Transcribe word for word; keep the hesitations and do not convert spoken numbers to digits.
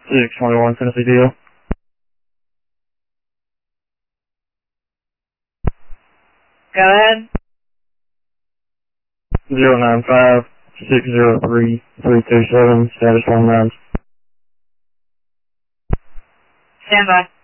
six twenty-one Tennessee deal. Go ahead. zero nine five six zero three three two seven, status one nine. Stand by.